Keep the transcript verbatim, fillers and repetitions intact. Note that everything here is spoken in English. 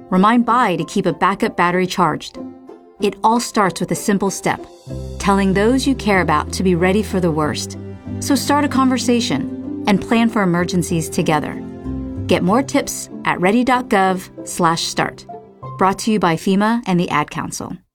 Remind B I to keep a backup battery charged. It all starts with a simple step, telling those you care about to be ready for the worst. So start a conversation and plan for emergencies together. Get more tips at ready dot gov slash start. Brought to you by FEMA and the Ad Council.